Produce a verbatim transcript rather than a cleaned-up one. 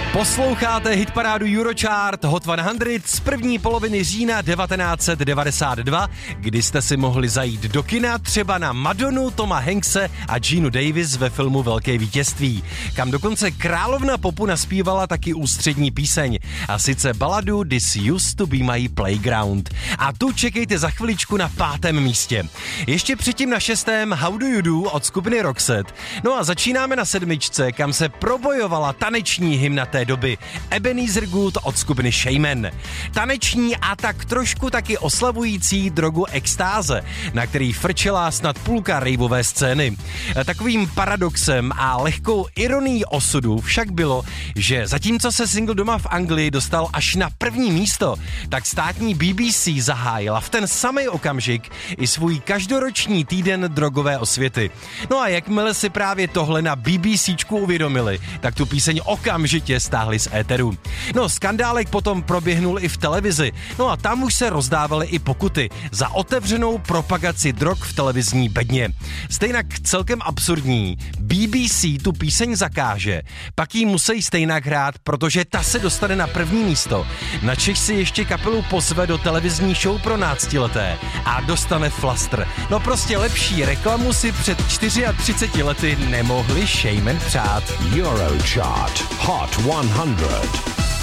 Posloucháte hitparádu Eurochart Hot sto z první poloviny října devatenáct set devadesát dva, kdy jste si mohli zajít do kina třeba na Madonu, Toma Hankse a Geenu Davis ve filmu Velké vítězství, kam dokonce královna popu naspívala taky ústřední píseň, a sice baladu This Used to Be My Playground. A tu čekejte za chviličku na pátém místě. Ještě předtím na šestém How Do You Do od skupiny Roxette. No a začínáme na sedmičce, kam se probojovala taneční hymna té doby Ebenezer Gould od skupiny Shaman. Taneční a tak trošku taky oslavující drogu extáze, na který frčela snad půlka raveové scény. Takovým paradoxem a lehkou ironií osudu však bylo, že zatímco se single doma v Anglii dostal až na první místo, tak státní B B C zahájila v ten samý okamžik i svůj každoroční týden drogové osvěty. No a jakmile si právě tohle na BBCčku uvědomili, tak tu píseň okamžitě stáhli z éteru. No, skandálek potom proběhnul i v televizi. No a tam už se rozdávaly i pokuty za otevřenou propagaci drog v televizní bedně. Stejnak celkem absurdní. B B C tu píseň zakáže, pak ji musí stejnak hrát, protože ta se dostane na první místo. Načež si ještě kapelu pozve do televizní show pro náctileté a dostane flastr. No prostě lepší reklamu si před třiceti čtyřmi lety nemohli Shaman přát. Eurochart Hot sto.